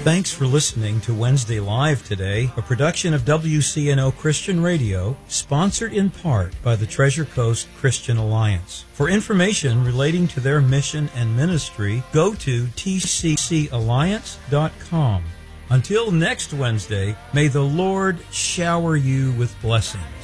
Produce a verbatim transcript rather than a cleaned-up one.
Thanks for listening to Wednesday Live today, a production of W C N O Christian Radio, sponsored in part by the Treasure Coast Christian Alliance. For information relating to their mission and ministry, go to T C C alliance dot com. Until next Wednesday, may the Lord shower you with blessings.